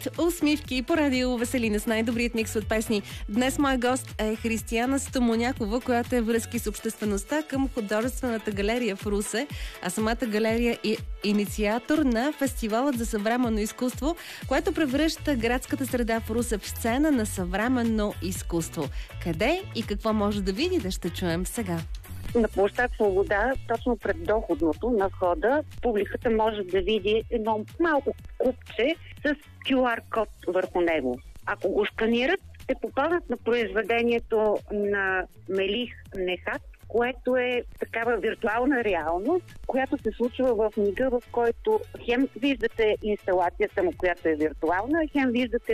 Усмивки по радио Веселина с най-добрият микс от песни. Днес моя гост е Християна Стомонякова, която е връзки с обществеността към художествената галерия в Русе, а самата галерия е инициатор на фестивалът за съвременно изкуство, което превръща градската среда в Русе в сцена на съвременно изкуство. Къде и какво може да видите, ще чуем сега. На площад Свобода, точно пред доходното на входа, публиката може да види едно малко купче с QR-код върху него. Ако го сканират, ще попадат на произведението на Мелих Нехат, което е такава виртуална реалност, която се случва в мига, в който хем виждате инсталацията му, която е виртуална, хем виждате